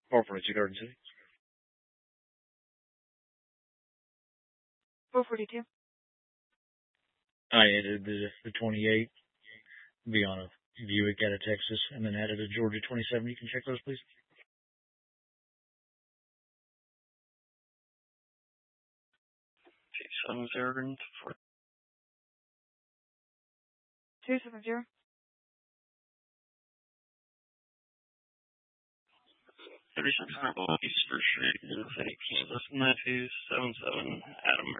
442 Garden City. 442. I added the 28, be on a Buick out of Texas, and then added a Georgia 27. You can check those, please. G70 270. 3600 East First Street, Kansas City, Kansas 9277, Adam.